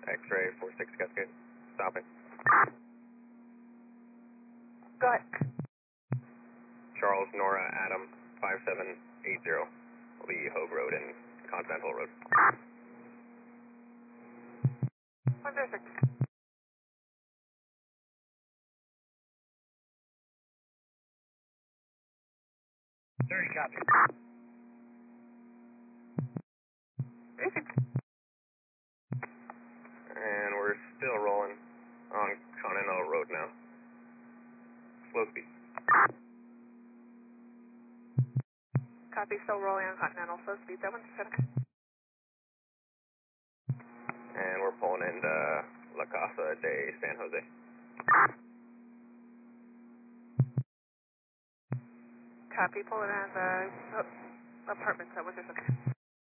X-ray 46 Cascade. Stopping. Go ahead. Charles Nora Adam 5780 will be Hogue Road and Continental Road. 106. 30 copy. 36. And we're still rolling on Continental Road now. Slow speed. Copy, still rolling on Continental, slow speed, 767. And we're pulling into La Casa de San Jose. Copy, pulling out the apartments, 767.